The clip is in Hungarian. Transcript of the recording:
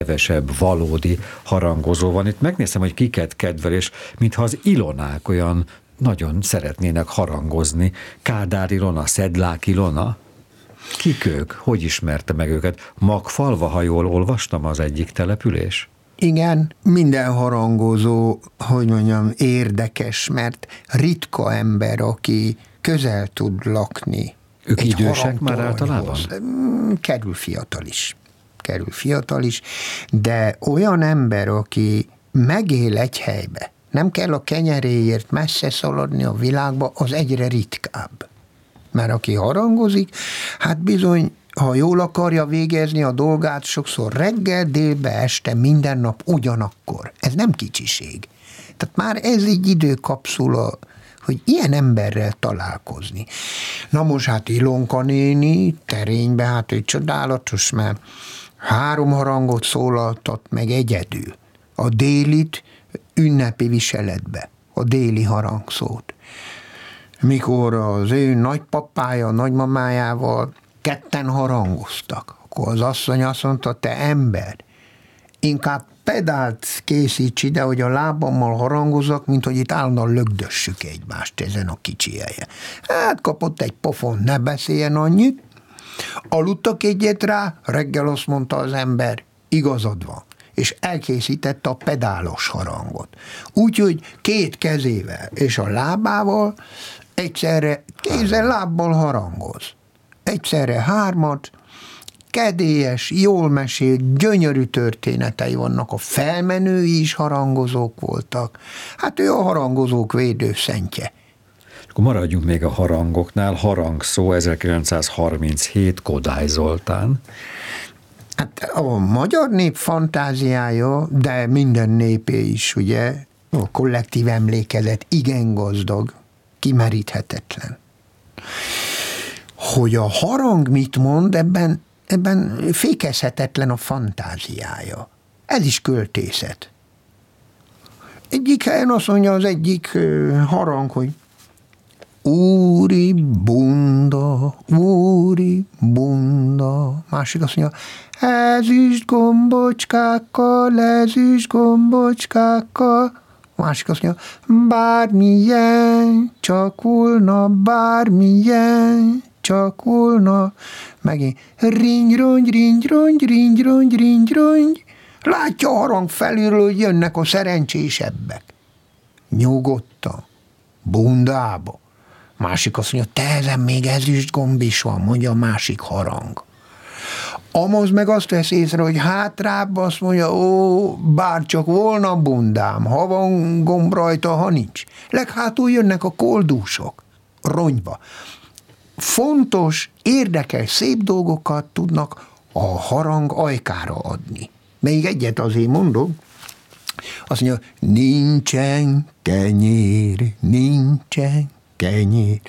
kevesebb valódi harangozó van. Itt megnézem, hogy kiket kedvel, és mintha az Ilonák olyan nagyon szeretnének harangozni. Kádár Ilona, Szedlák Ilona. Kik ők? Hogy ismerte meg őket? Magfalva, ha jól olvastam, az egyik település? Igen, minden harangozó, hogy mondjam, érdekes, mert ritka ember, aki közel tud lakni. Ők idősek már általában? Kerül fiatal is, de olyan ember, aki megél egy helybe, nem kell a kenyeréért messze szaladni a világba, az egyre ritkább. Mert aki harangozik, hát bizony, ha jól akarja végezni a dolgát, sokszor reggel, délbe, este, minden nap ugyanakkor. Ez nem kicsiség. Tehát már ez egy időkapszula, hogy ilyen emberrel találkozni. Na most hát Ilonka néni terénybe, hát ő csodálatos, mert 3 harangot szólaltat meg egyedül. A délit ünnepi viseletbe, a déli harangszót. Mikor az ő nagypapája, nagymamájával ketten harangoztak, akkor az asszony azt mondta, te ember, inkább pedált készíts ide, hogy a lábammal harangozok, mint hogy itt állandóan lögdössük egymást ezen a kicsi helyen. Hát kapott egy pofon, ne beszéljen annyit. Aludtak egyet rá, reggel azt mondta az ember, igazad van, és elkészítette a pedálos harangot. Úgyhogy 2 kezével és a lábával egyszerre kézzel-lábbal harangoz. Egyszerre 3, kedélyes, jól mesélt, gyönyörű történetei vannak, a felmenői is harangozók voltak. Hát ő a harangozók védőszentje. Akkor maradjunk még a harangoknál. Harangszó 1937, Kodály Zoltán. Hát a magyar nép fantáziája, de minden népé is, ugye, a kollektív emlékezet igen gazdag, kimeríthetetlen. Hogy a harang mit mond, ebben fékezhetetlen a fantáziája. Ez is költészet. Egyik helyen azt mondja az egyik harang, hogy úri bunda, másik azt mondja, ezüst gombocskákkal, másik azt mondja, bármilyen, csak volna, megint ringy. Látja a harang felülről, hogy jönnek a szerencsésebbek. Nyugodtan, bundába. Másik azt mondja, te ezen még ezüst gomb is van, mondja a másik harang. Amaz meg azt vesz észre, hogy hátrább azt mondja, bár csak volna bundám, ha van gomb rajta, ha nincs. Leghátul jönnek a koldúsok, ronyba. Fontos, érdekes, szép dolgokat tudnak a harang ajkára adni. Még egyet azért mondom, azt mondja, nincsen kenyér,